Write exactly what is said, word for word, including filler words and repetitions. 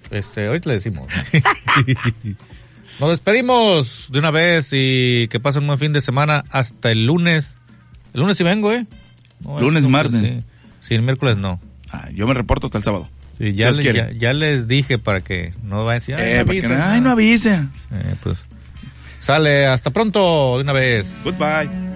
Este, ahorita le decimos. Nos despedimos de una vez y que pasen un buen fin de semana hasta el lunes. El lunes sí vengo, ¿eh? No, lunes, martes. Sí. sí, el miércoles no. Ah, yo me reporto hasta el sábado. Sí, ya, le, ya, ya les dije para que no vayan a decir, ay, eh, no avisen. Ay, no avises. Eh, pues, sale, hasta pronto de una vez. Goodbye.